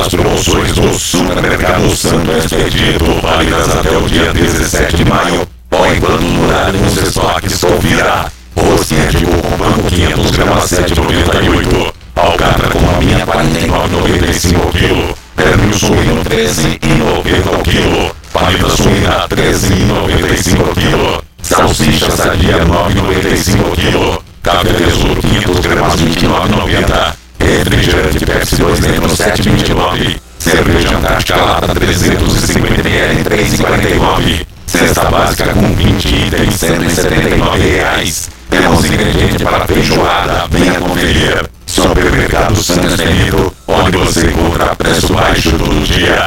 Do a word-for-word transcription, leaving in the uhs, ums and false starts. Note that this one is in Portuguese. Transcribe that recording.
As promoções do Supermercado Santo Expedito, válidas até o dia dezessete de maio, ou enquanto durarem os estoques, confira. Rosquinha de coco branco quinhentos gramas sete reais e noventa e oito centavos. Alcatra com maminha quarenta e nove reais e noventa e cinco centavos o quilo. Pernil suíno treze reais e noventa centavos o quilo. Paleta suína treze reais e noventa e cinco centavos o quilo. Salsicha sadia nove reais e noventa e cinco centavos o quilo. Café tesouro quinhentos gramas vinte e nove reais e noventa centavos. Refrigerante Pepsi dois litros sete reais e vinte e nove centavos. Cerveja Antártica Lata trezentos e cinquenta mililitros três reais e quarenta e nove centavos. Cesta básica com vinte itens cento e setenta e nove reais. Temos ingrediente para feijoada, venha conferir. Supermercado Santo Expedito, onde você encontra preço baixo todo dia.